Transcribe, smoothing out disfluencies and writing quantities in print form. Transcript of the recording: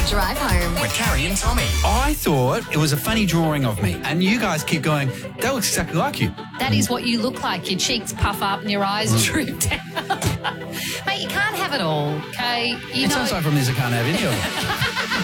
Drive home with Carrie and Tommy. I thought it was a funny drawing of me, and you guys keep going, that looks exactly like you. That is what you look like. Your cheeks puff up and your eyes droop down. Mate, you can't have it all, okay? It sounds like from this I can't have any of it.